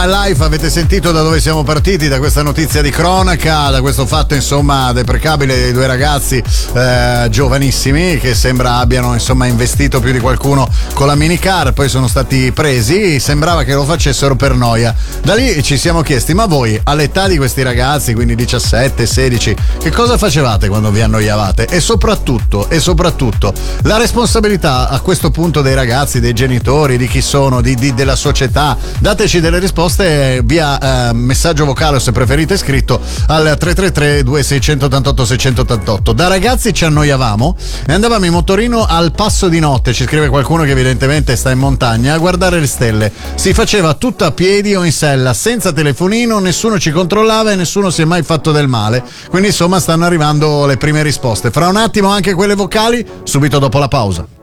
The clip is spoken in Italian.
My Life. Avete sentito da dove siamo partiti, da questa notizia di cronaca, da questo fatto insomma deprecabile dei due ragazzi giovanissimi che sembra abbiano insomma investito più di qualcuno con la minicar, poi sono stati presi, sembrava che lo facessero per noia. Da lì ci siamo chiesti: ma voi all'età di questi ragazzi, quindi 17, 16, che cosa facevate quando vi annoiavate? E soprattutto la responsabilità a questo punto dei ragazzi, dei genitori, di chi sono, della società. Dateci delle risposte via messaggio vocale o, se preferite, scritto al 333 2688 688. Da ragazzi ci annoiavamo e andavamo in motorino al passo di notte, ci scrive qualcuno che evidentemente sta in montagna, a guardare le stelle. Si faceva tutto a piedi o in sella, senza telefonino, nessuno ci controllava e nessuno si è mai fatto del male. Quindi insomma stanno arrivando le prime risposte. Fra un attimo anche quelle vocali, subito dopo la pausa.